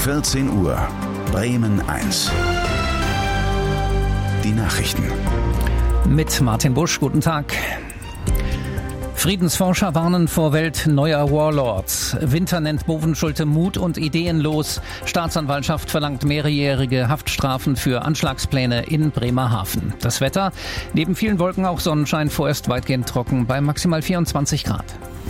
14 Uhr, Bremen 1. Die Nachrichten. Mit Martin Busch, guten Tag. Friedensforscher warnen vor Welt neuer Warlords. Winter nennt Bovenschulte Mut und ideenlos. Staatsanwaltschaft verlangt mehrjährige Haftstrafen für Anschlagspläne in Bremerhaven. Das Wetter, neben vielen Wolken auch Sonnenschein, vorerst weitgehend trocken bei maximal 24 Grad.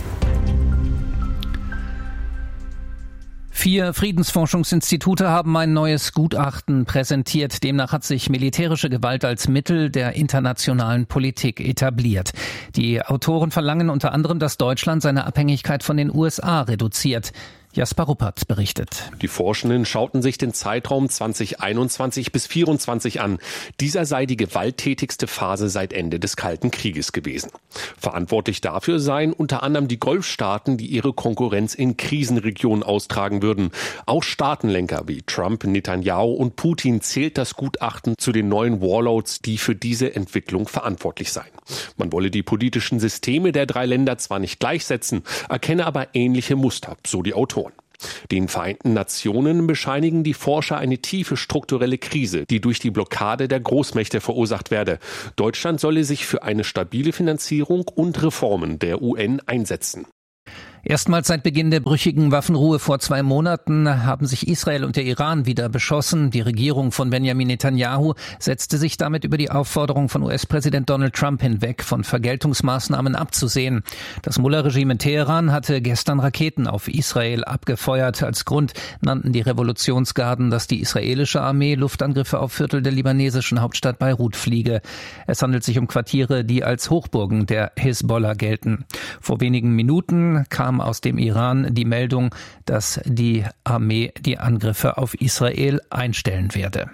4 Friedensforschungsinstitute haben ein neues Gutachten präsentiert. Demnach hat sich militärische Gewalt als Mittel der internationalen Politik etabliert. Die Autoren verlangen unter anderem, dass Deutschland seine Abhängigkeit von den USA reduziert. Jasper Ruppert berichtet. Die Forschenden schauten sich den Zeitraum 2021 bis 2024 an. Dieser sei die gewalttätigste Phase seit Ende des Kalten Krieges gewesen. Verantwortlich dafür seien unter anderem die Golfstaaten, die ihre Konkurrenz in Krisenregionen austragen würden. Auch Staatenlenker wie Trump, Netanyahu und Putin zählt das Gutachten zu den neuen Warlords, die für diese Entwicklung verantwortlich seien. Man wolle die politischen Systeme der 3 Länder zwar nicht gleichsetzen, erkenne aber ähnliche Muster, so die Autoren. Den Vereinten Nationen bescheinigen die Forscher eine tiefe strukturelle Krise, die durch die Blockade der Großmächte verursacht werde. Deutschland solle sich für eine stabile Finanzierung und Reformen der UN einsetzen. Erstmals seit Beginn der brüchigen Waffenruhe vor 2 Monaten haben sich Israel und der Iran wieder beschossen. Die Regierung von Benjamin Netanyahu setzte sich damit über die Aufforderung von US-Präsident Donald Trump hinweg, von Vergeltungsmaßnahmen abzusehen. Das Mullah-Regime in Teheran hatte gestern Raketen auf Israel abgefeuert. Als Grund nannten die Revolutionsgarden, dass die israelische Armee Luftangriffe auf Viertel der libanesischen Hauptstadt Beirut fliege. Es handelt sich um Quartiere, die als Hochburgen der Hisbollah gelten. Vor wenigen Minuten kam aus dem Iran die Meldung, dass die Armee die Angriffe auf Israel einstellen werde.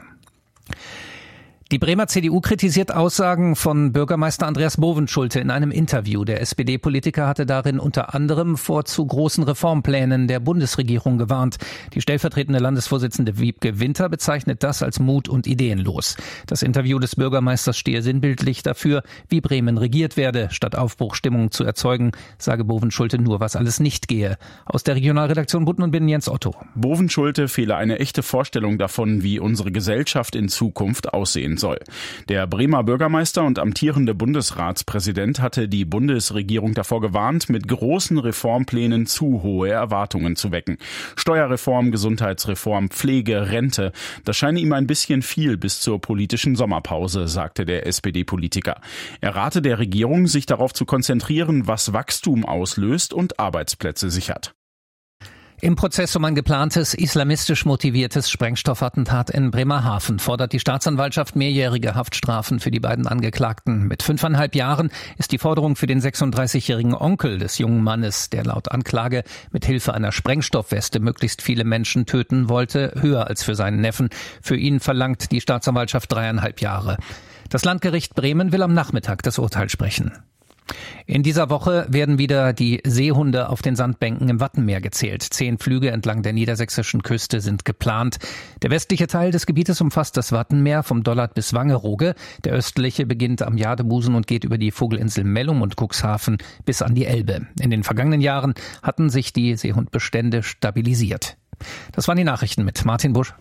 Die Bremer CDU kritisiert Aussagen von Bürgermeister Andreas Bovenschulte in einem Interview. Der SPD-Politiker hatte darin unter anderem vor zu großen Reformplänen der Bundesregierung gewarnt. Die stellvertretende Landesvorsitzende Wiebke Winter bezeichnet das als mut- und ideenlos. Das Interview des Bürgermeisters stehe sinnbildlich dafür, wie Bremen regiert werde. Statt Aufbruchstimmung zu erzeugen, sage Bovenschulte nur, was alles nicht gehe. Aus der Regionalredaktion Butten und Binnen Jens Otto. Bovenschulte fehle eine echte Vorstellung davon, wie unsere Gesellschaft in Zukunft aussehen soll. Der Bremer Bürgermeister und amtierende Bundesratspräsident hatte die Bundesregierung davor gewarnt, mit großen Reformplänen zu hohe Erwartungen zu wecken. Steuerreform, Gesundheitsreform, Pflege, Rente, das scheine ihm ein bisschen viel bis zur politischen Sommerpause, sagte der SPD-Politiker. Er rate der Regierung, sich darauf zu konzentrieren, was Wachstum auslöst und Arbeitsplätze sichert. Im Prozess um ein geplantes, islamistisch motiviertes Sprengstoffattentat in Bremerhaven fordert die Staatsanwaltschaft mehrjährige Haftstrafen für die beiden Angeklagten. Mit 5,5 Jahren ist die Forderung für den 36-jährigen Onkel des jungen Mannes, der laut Anklage mit Hilfe einer Sprengstoffweste möglichst viele Menschen töten wollte, höher als für seinen Neffen. Für ihn verlangt die Staatsanwaltschaft 3,5 Jahre. Das Landgericht Bremen will am Nachmittag das Urteil sprechen. In dieser Woche werden wieder die Seehunde auf den Sandbänken im Wattenmeer gezählt. 10 Flüge entlang der niedersächsischen Küste sind geplant. Der westliche Teil des Gebietes umfasst das Wattenmeer vom Dollard bis Wangerooge. Der östliche beginnt am Jadebusen und geht über die Vogelinsel Mellum und Cuxhaven bis an die Elbe. In den vergangenen Jahren hatten sich die Seehundbestände stabilisiert. Das waren die Nachrichten mit Martin Busch.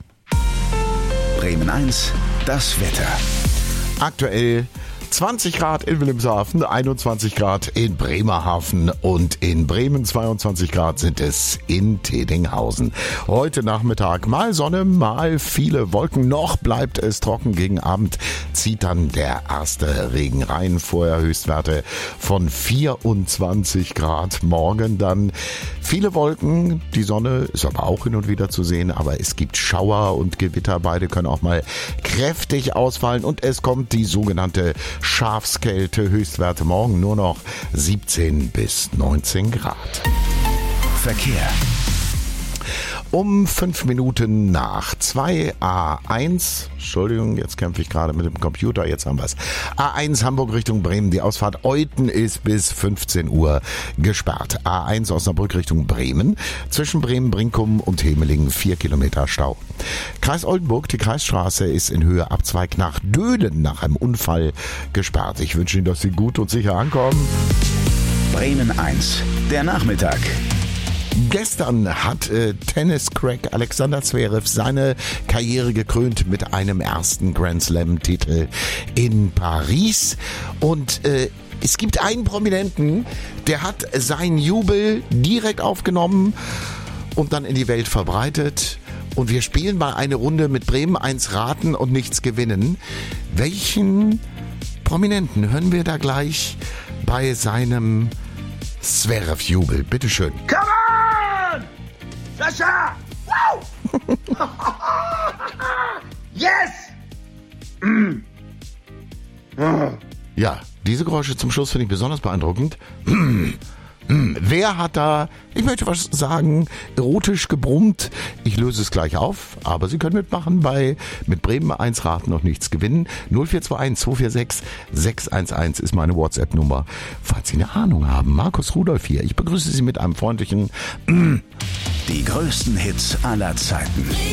Bremen 1, das Wetter. Aktuell 20 Grad in Wilhelmshaven, 21 Grad in Bremerhaven und in Bremen 22 Grad sind es in Tedinghausen. Heute Nachmittag mal Sonne, mal viele Wolken. Noch bleibt es trocken. Gegen Abend zieht dann der erste Regen rein. Vorher Höchstwerte von 24 Grad. Morgen dann viele Wolken. Die Sonne ist aber auch hin und wieder zu sehen. Aber es gibt Schauer und Gewitter. Beide können auch mal kräftig ausfallen. Und es kommt die sogenannte Schafskälte, Höchstwerte morgen nur noch 17 bis 19 Grad. Verkehr. Um 5 Minuten nach 2 A1, Entschuldigung, jetzt kämpfe ich gerade mit dem Computer, jetzt haben wir es. A1 Hamburg Richtung Bremen, die Ausfahrt Euten ist bis 15 Uhr gesperrt. A1 Osnabrück Richtung Bremen, zwischen Bremen-Brinkum und Hemelingen 4 Kilometer Stau. Kreis Oldenburg, die Kreisstraße ist in Höhe Abzweig nach Döhlen nach einem Unfall gesperrt. Ich wünsche Ihnen, dass Sie gut und sicher ankommen. Bremen 1, der Nachmittag. Gestern hat Tennis-Crack Alexander Zverev seine Karriere gekrönt mit einem ersten Grand Slam-Titel in Paris. Und es gibt einen Prominenten, der hat seinen Jubel direkt aufgenommen und dann in die Welt verbreitet. Und wir spielen mal eine Runde mit Bremen 1 raten und nichts gewinnen. Welchen Prominenten hören wir da gleich bei seinem Zverev-Jubel? Bitteschön. Come on! Sascha! Wow! Yes! Ja, diese Geräusche zum Schluss finde ich besonders beeindruckend. Wer hat da, ich möchte was sagen, erotisch gebrummt? Ich löse es gleich auf, aber Sie können mitmachen bei mit Bremen 1 raten und nichts gewinnen. 0421 246 611 ist meine WhatsApp-Nummer. Falls Sie eine Ahnung haben, Markus Rudolph hier. Ich begrüße Sie mit einem freundlichen Die größten Hits aller Zeiten.